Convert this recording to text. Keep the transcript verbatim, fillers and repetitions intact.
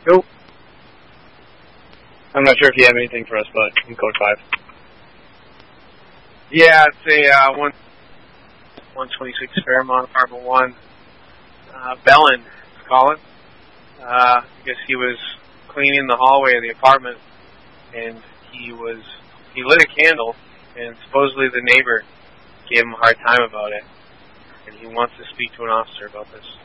Nope. I'm not sure if you have anything for us, but in code five. Yeah, it's a uh, one one twenty six Fairmont apartment one. Uh, Bellin, let's call it. Uh, I guess he was cleaning the hallway of the apartment, and he was he lit a candle, and supposedly the neighbor gave him a hard time about it, and he wants to speak to an officer about this.